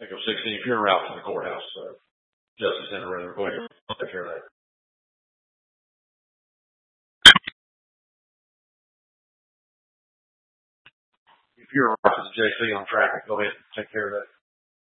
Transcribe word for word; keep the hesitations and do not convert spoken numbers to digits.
Echo sixteen, if you're en route to the courthouse, uh, Justice Center, rather, go ahead. Take care of that. If you're en route to the J C on traffic, go ahead and take care of that.